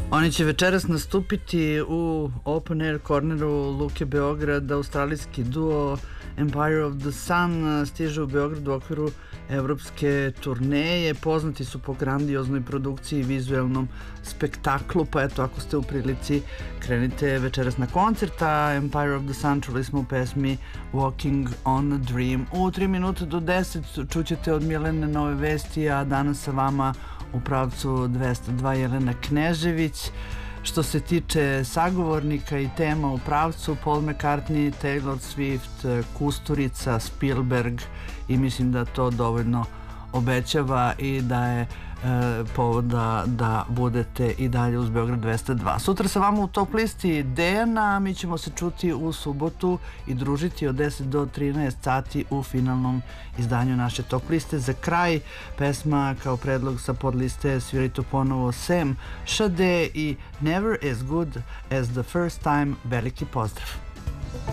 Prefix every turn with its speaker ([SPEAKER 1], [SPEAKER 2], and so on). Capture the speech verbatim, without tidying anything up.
[SPEAKER 1] Oni će večeras nastupiti u Open Air Corneru Luke Beograd. Australijski duo Empire of the Sun stiže u Beograd u okviru evropske turneje. Poznati su po grandioznoj produkciji i vizuelnom spektaklu, pa eto, ako ste u prilici, krenite večeras na koncert. A Empire of the Sun čuli smo u pesmi Walking on a Dream. U tri minuta do deset čućete od Milene nove vesti, a danas sa vama u pravcu dvesta dva Jelena Knežević. Što se tiče sagovornika i tema u pravcu, Paul McCartney, Taylor Swift, Kusturica, Spielberg, i mislim da to dovoljno obećava i da je e, povod da, da budete i dalje uz Beograd dvesta dva. Sutra sa vama u top listi Dejana, mi ćemo se čuti u subotu i družiti od deset do trinaest sati u finalnom izdanju naše top liste. Za kraj pesma kao predlog sa podliste svirajte ponovo Sam Shade i Never as Good as the First Time. Veliki pozdrav!